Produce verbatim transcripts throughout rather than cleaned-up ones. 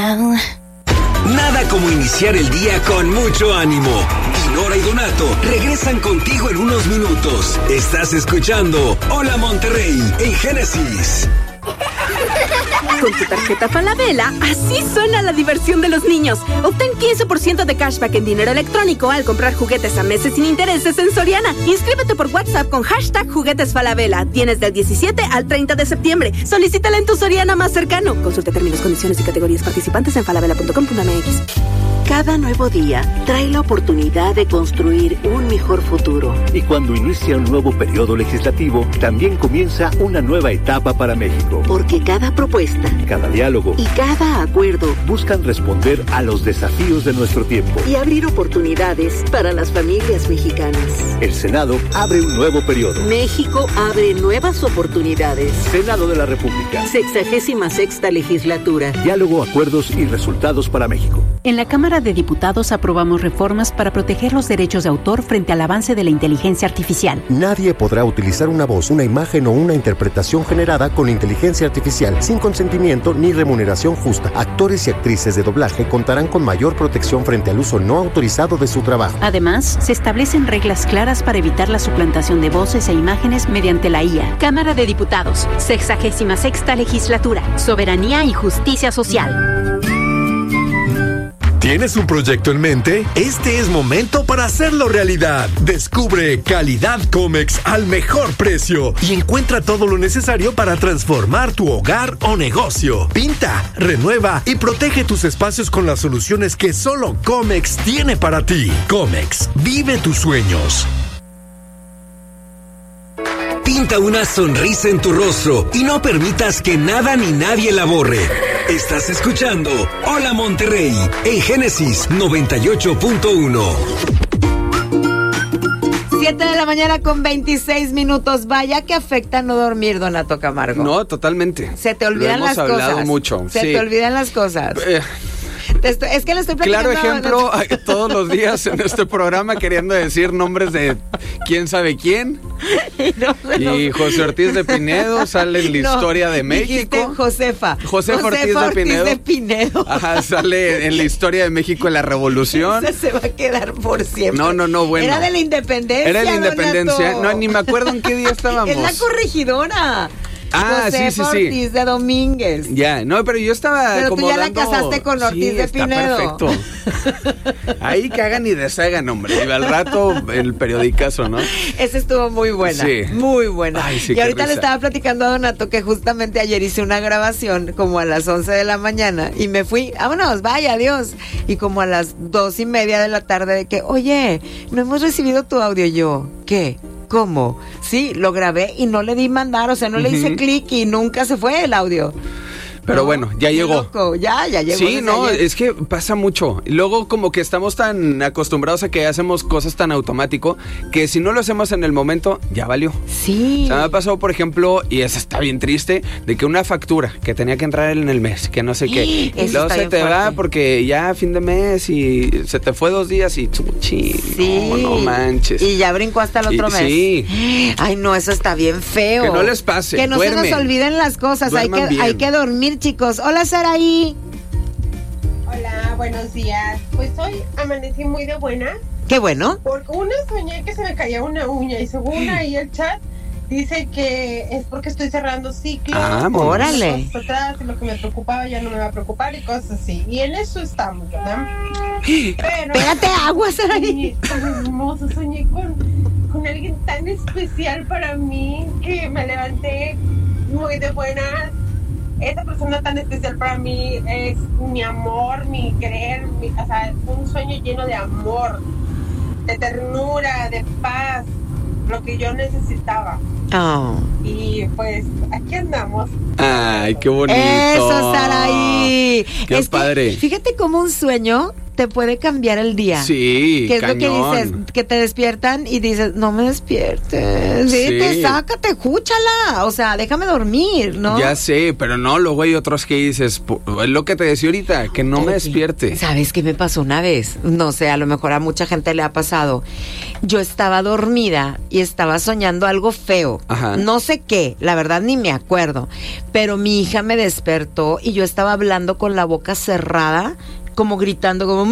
now. Nada como iniciar el día con mucho ánimo. Dinora y Donato regresan contigo en unos minutos. Estás escuchando Hola Monterrey en Génesis. Con tu tarjeta Falabella, así suena la diversión de los niños. Obtén quince por ciento de cashback en dinero electrónico al comprar juguetes a meses sin intereses en Soriana. Inscríbete por WhatsApp con hashtag Juguetes Falabella. Tienes del diecisiete al treinta de septiembre. Solicítala en tu Soriana más cercano. Consulta términos, condiciones y categorías participantes en falabella punto com punto m x. Cada nuevo día trae la oportunidad de construir un mejor futuro. Y cuando inicia un nuevo periodo legislativo, también comienza una nueva etapa para México. Porque cada propuesta, cada diálogo y cada acuerdo buscan responder a los desafíos de nuestro tiempo y abrir oportunidades para las familias mexicanas. El Senado abre un nuevo periodo. México abre nuevas oportunidades. Senado de la República. Sexagésima sexta legislatura. Diálogo, acuerdos y resultados para México. En la Cámara de Diputados aprobamos reformas para proteger los derechos de autor frente al avance de la inteligencia artificial. Nadie podrá utilizar una voz, una imagen o una interpretación generada con inteligencia artificial sin consentimiento ni remuneración justa. Actores y actrices de doblaje contarán con mayor protección frente al uso no autorizado de su trabajo. Además, se establecen reglas claras para evitar la suplantación de voces e imágenes mediante la I A. Cámara de Diputados, sexagésima sexta legislatura, soberanía y justicia social. ¿Tienes un proyecto en mente? Este es momento para hacerlo realidad. Descubre calidad Comex al mejor precio y encuentra todo lo necesario para transformar tu hogar o negocio. Pinta, renueva y protege tus espacios con las soluciones que solo Comex tiene para ti. Comex, vive tus sueños. Pinta una sonrisa en tu rostro y no permitas que nada ni nadie la borre. Estás escuchando Hola Monterrey en Génesis noventa y ocho punto uno. siete de la mañana con veintiséis minutos. Vaya que afecta no dormir, Donato Camargo. No, totalmente. Se te olvidan las cosas. Lo hemos hablado mucho. Se sí. te olvidan las cosas. Eh. Estoy, es que le estoy platicando. Claro ejemplo, todos los días en este programa queriendo decir nombres de quién sabe quién. Y, no, no, y José Ortiz de Pinedo sale en la no, historia de México. Josefa. Josefa Ortiz, Josefa de, Pinedo. Ortiz de Pinedo. Ajá, sale en la historia de México en la Revolución. Esa se va a quedar por siempre. No, no, no, bueno. Era de la independencia. Era de la independencia. Donato. No, ni me acuerdo en qué día estábamos. Es la corregidora. Ah, Josefa sí, sí, sí. Ortiz de Domínguez. Ya, no, pero yo estaba Pero tú ya acomodando... la casaste con Ortiz sí, de está Pinedo. Perfecto. Ahí que hagan y deshagan, hombre. Y al rato el periodicazo, ¿no? Esa estuvo muy buena. Sí. Muy buena. Ay, sí, y ahorita risa. le estaba platicando a Donato que justamente ayer hice una grabación como a las once de la mañana y me fui, vámonos, vaya, adiós. Y como a las dos y media de la tarde de que, oye, no hemos recibido tu audio. Yo, ¿qué? ¿Cómo? Sí, lo grabé y no le di mandar, o sea, no le hice uh-huh. clic y nunca se fue el audio. Pero no, bueno, ya llegó. Loco. Ya, ya llegó. Sí, no, ayer. Es que pasa mucho. Luego como que estamos tan acostumbrados a que hacemos cosas tan automático que si no lo hacemos en el momento, ya valió. Sí. O sea, me ha pasado, por ejemplo, y eso está bien triste, de que una factura que tenía que entrar en el mes, que no sé qué, y luego se te fuerte. va porque ya fin de mes y se te fue dos días y chuchi, sí. no, no manches. Y ya brincó hasta el otro y, mes. Sí. Ay, no, eso está bien feo. Que no les pase. Que no duermen. se nos olviden las cosas. Hay que, hay que dormir, chicos. Hola, Saraí. Hola, buenos días. Pues hoy amanecí muy de buena. Qué bueno. Porque una soñé que se me caía una uña y según ahí el chat dice que es porque estoy cerrando ciclos. Ah, órale. Atrás, y lo que me preocupaba ya no me va a preocupar y cosas así. Y en eso estamos, ¿verdad? Pero pégate agua, Saraí. Tan hermoso, soñé con, con alguien tan especial para mí que me levanté muy de buenas. Esa persona tan especial para mí es mi amor, mi querer, mi, o sea, un sueño lleno de amor, de ternura, de paz, lo que yo necesitaba. Oh. Y pues aquí andamos. Ay, qué bonito. Eso, Saraí. Qué es padre. Que, fíjate cómo un sueño te puede cambiar el día. Sí, que es cañón. lo que dices, que te despiertan y dices, no me despiertes, sí, sí. Te sácate, escúchala, o sea, déjame dormir, ¿no? Ya sé, pero no, luego hay otros que dices, es lo que te decía ahorita, que no Oye, me despierte. ¿Sabes qué me pasó una vez? No sé, a lo mejor a mucha gente le ha pasado. Yo estaba dormida y estaba soñando algo feo. algo. Ajá. No sé qué, la verdad ni me acuerdo. Pero mi hija me despertó y yo estaba hablando con la boca cerrada, como gritando, como...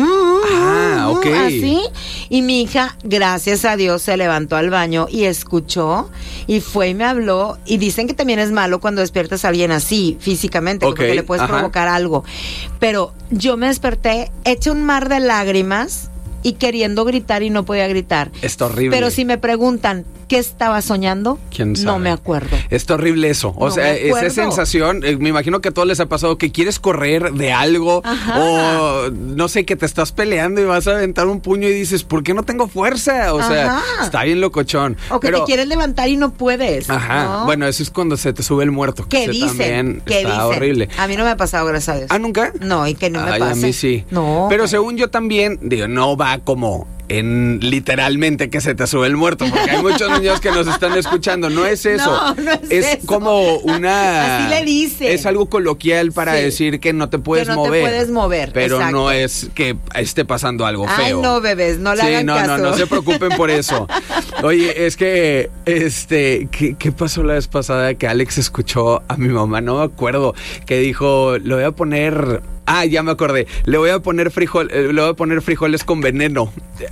Ah, ok. Así. Y mi hija, gracias a Dios, se levantó al baño y escuchó y fue y me habló. Y dicen que también es malo cuando despiertas a alguien así, físicamente, okay, porque le puedes Ajá. provocar algo. Pero yo me desperté, hecha un mar de lágrimas y queriendo gritar y no podía gritar. Está horrible. Pero si me preguntan, ¿qué estaba soñando? ¿Quién sabe? No me acuerdo. Está horrible eso. O no sea, esa sensación, eh, me imagino que a todos les ha pasado que quieres correr de algo. Ajá. O no sé, que te estás peleando y vas a aventar un puño y dices, ¿por qué no tengo fuerza? O Ajá. sea, está bien locochón. O que Pero, te quieres levantar y no puedes. Ajá. ¿No? Bueno, eso es cuando se te sube el muerto. ¿Qué dicen? También ¿Qué está dicen? horrible. A mí no me ha pasado, gracias a Dios. ¿Ah, nunca? No, y que no me Ay, pase. A mí sí. No. Pero según yo también, digo, no va como... en literalmente que se te sube el muerto, porque hay muchos niños que nos están escuchando. No es eso. No, no es, es eso. como una... Así le dice. Es algo coloquial para sí. decir que no te puedes que no mover. te puedes mover. Pero Exacto. no es que esté pasando algo Ay, feo. no, bebés, no le sí, hagan no, caso. no, no se preocupen por eso. Oye, es que, este, ¿qué, ¿qué pasó la vez pasada que Alex escuchó a mi mamá? No me acuerdo, que dijo, le voy a poner... Ah, ya me acordé. Le voy a poner frijol, eh, le voy a poner frijoles con veneno.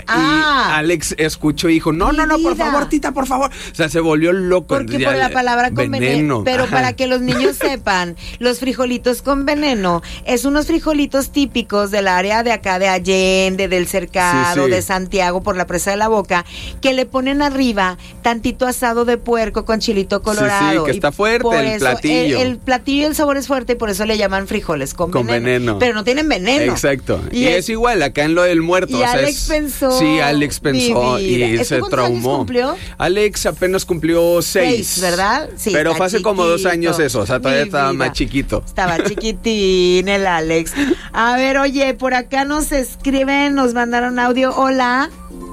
Ah, y Alex escuchó y dijo, no, no, no, por favor, tita, por favor. O sea, se volvió loco. Porque por la palabra con veneno. veneno. Pero Ajá. para que los niños sepan, los frijolitos con veneno es unos frijolitos típicos del área de acá de Allende, del Cercado, sí, sí. de Santiago, por la Presa de la Boca, que le ponen arriba tantito asado de puerco con chilito colorado. Sí, sí, que está fuerte el platillo. El, el platillo y el sabor es fuerte y por eso le llaman frijoles con, con veneno. veneno. Pero no tienen veneno. Exacto. Y, y es, es igual acá en lo del muerto. Y o sea, Alex es, pensó. Sí, Alex pensó y se traumó. Cumplió? Alex apenas cumplió seis. Seis, ¿verdad? Sí. Pero fue hace chiquito. como dos años eso. O sea, todavía Mi estaba vida. más chiquito. Estaba chiquitín el Alex. A ver, oye, por acá nos escriben, nos mandaron audio. Hola.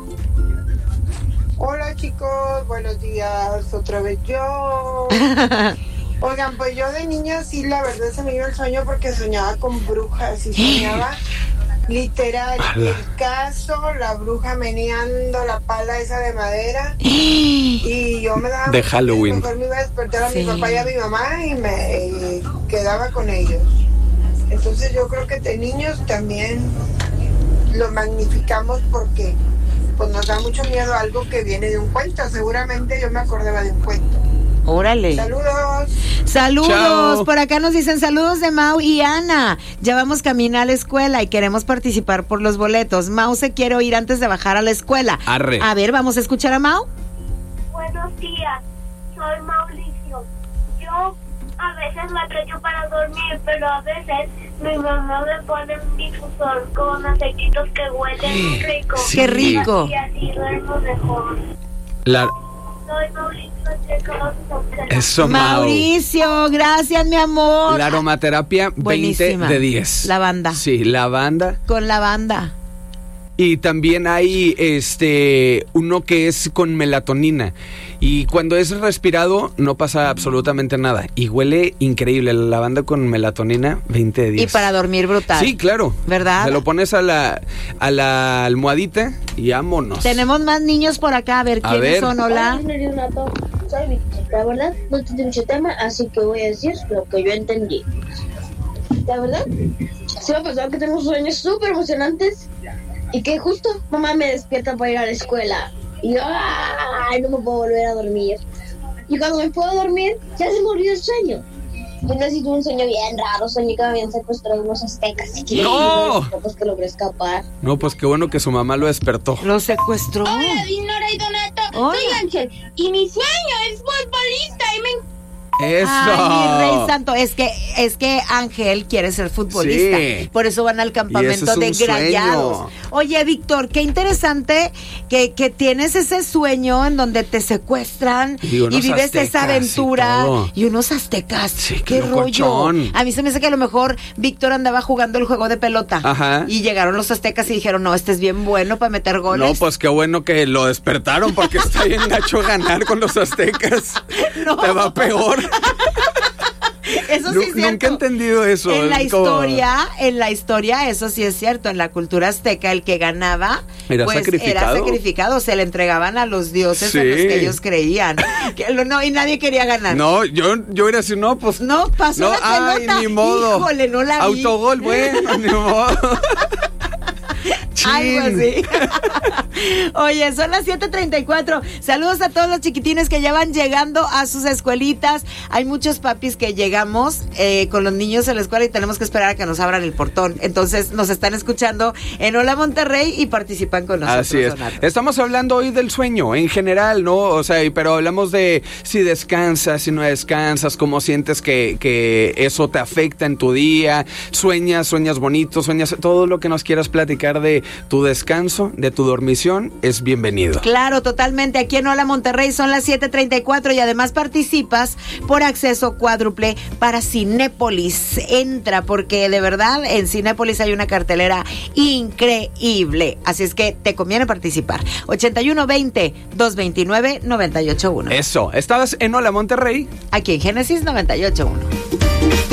Hola, chicos. Buenos días. Otra vez yo. Oigan, pues yo de niña sí, la verdad se me iba el sueño porque soñaba con brujas y soñaba literal el caso, la bruja meneando la pala esa de madera y yo me daba de Halloween. Mejor me iba a despertar a sí. mi papá y a mi mamá y me y quedaba con ellos. Entonces yo creo que de niños también lo magnificamos porque pues nos da mucho miedo algo que viene de un cuento. Seguramente yo me acordaba de un cuento. Órale. Saludos. Saludos. Chao. Por acá nos dicen saludos de Mau y Ana. Ya vamos camino a la escuela y queremos participar por los boletos. Mau se quiere oír antes de bajar a la escuela. Arre. A ver, vamos a escuchar a Mau. Buenos días. Soy Mauricio. Yo a veces me callo para dormir, pero a veces mi mamá me pone un difusor con aceititos que huelen rico. Sí. Qué rico. Y así duermo mejor. La... Soy Mauricio. Eso, Mau. Mauricio, gracias, mi amor. La aromaterapia Buenísima. veinte de diez. Lavanda. Sí, lavanda. Con lavanda. Y también hay este uno que es con melatonina. Y cuando es respirado no pasa absolutamente nada. Y huele increíble. La lavanda con melatonina, veinte de diez. Y para dormir brutal. Sí, claro. ¿Verdad? Se lo pones a la, a la almohadita y vámonos. Tenemos más niños por acá. A ver, A ¿quiénes ver. son? Hola. Soy Víctor. La verdad, no tiene mucho tema, así que voy a decir lo que yo entendí. La verdad, se me ha pasado que tengo sueños súper emocionantes y que justo mamá me despierta para ir a la escuela. Y yo, ¡ay! No me puedo volver a dormir. Y cuando me puedo dormir, ya se me olvidó el sueño. Yo necesito un sueño bien raro. Soñé que me habían secuestrado unos aztecas. Y que ¡No! Pues que logré escapar. No, pues qué bueno que su mamá lo despertó. Lo secuestró. Hola, Dinora y Donato. Hola. Soy Ángel. Y mi sueño es futbolista. Y me Eso. Ay, mi rey santo, es que es que Ángel quiere ser futbolista, Sí. por eso van al campamento es de un sueño. Grallados. Oye, Víctor, qué interesante que, que tienes ese sueño en donde te secuestran Y y, unos vives aztecas esa aventura y todo. y, unos aztecas. Sí, qué qué rollo. locochón. A mí se me hace que a lo mejor Víctor andaba jugando el juego de pelota. Ajá. Y llegaron los aztecas y dijeron, no, este es bien bueno para meter goles. No, pues qué bueno que lo despertaron porque está bien gacho ganar con los aztecas. No. Te va peor. Eso sí es cierto. Nunca he entendido eso. En la es como- historia, en la historia, eso sí es cierto. En la cultura azteca, el que ganaba ¿Era pues, sacrificado? era sacrificado. Se le entregaban a los dioses en los Sí. que ellos creían. Que lo- no, y nadie quería ganar. No, yo, yo era así, no, pues. No, pasó no, la pelota. Ay, ni modo. Híjole, no la vi. Autogol, bueno, ni modo. Algo así. Oye, son las siete treinta y cuatro. Saludos a todos los chiquitines que ya van llegando a sus escuelitas. Hay muchos papis que llegamos eh, con los niños a la escuela y tenemos que esperar a que nos abran el portón. Entonces nos están escuchando en Hola Monterrey y participan con nosotros. Así es. Donato. Estamos hablando hoy del sueño en general, ¿no? O sea, y- pero hablamos de si descansas, si no descansas, cómo sientes que, que eso te afecta en tu día. Sueñas, sueñas bonito, sueñas todo lo que nos quieras platicar de tu descanso, de tu dormición, es bienvenido. Claro, totalmente. Aquí en Hola Monterrey son las siete treinta y cuatro y además participas por acceso cuádruple para Cinépolis. Entra porque de verdad en Cinépolis hay una cartelera increíble. Así es que te conviene participar. ochenta y uno veinte, doscientos veintinueve, noventa y ocho uno. Eso, estabas en Hola Monterrey. Aquí en Génesis noventa y ocho uno.